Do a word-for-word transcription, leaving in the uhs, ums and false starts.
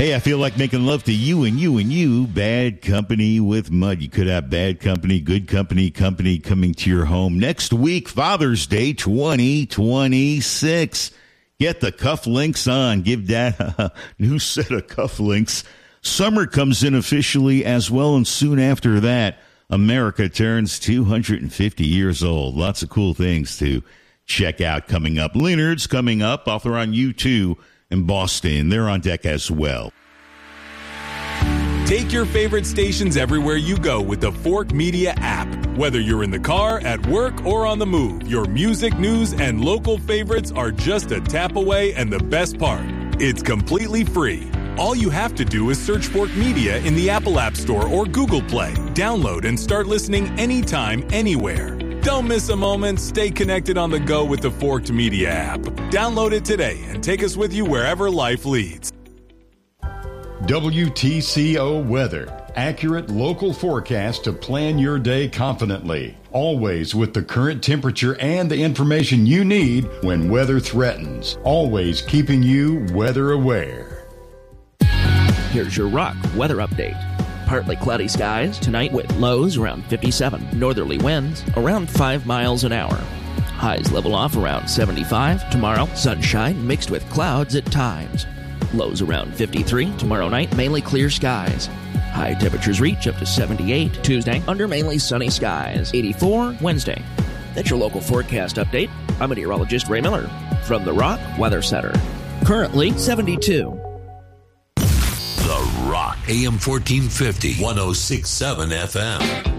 Hey, I feel like making love to you and you and you. Bad Company with Mud. You could have bad company, good company, company coming to your home. Next week, Father's Day twenty twenty-six. Get the cufflinks on. Give Dad a new set of cufflinks. Summer comes in officially as well, and soon after that, America turns two hundred fifty years old. Lots of cool things to check out coming up. Leonard's coming up. Author on U two in Boston. They're on deck as well. Take your favorite stations everywhere you go with the Fork Media app. Whether you're in the car, at work, or on the move, your music, news, and local favorites are just a tap away, and the best part, it's completely free. All you have to do is search Fork Media in the Apple App Store or Google Play. Download and start listening anytime, anywhere. Don't miss a moment. Stay connected on the go with the Forked Media app. Download it today and take us with you wherever life leads. W T C O Weather. Accurate local forecast to plan your day confidently. Always with the current temperature and the information you need when weather threatens. Always keeping you weather aware. Here's your Rock weather update. Partly cloudy skies tonight with lows around fifty-seven. Northerly winds around five miles an hour. Highs level off around seventy-five. Tomorrow, sunshine mixed with clouds at times. Lows around fifty-three. Tomorrow night, mainly clear skies. High temperatures reach up to seventy-eight. Tuesday, under mainly sunny skies. eighty-four Wednesday. That's your local forecast update. I'm meteorologist Ray Miller from the Rock Weather Center. Currently seventy-two. The Rock, A M fourteen fifty, one oh six point seven F M.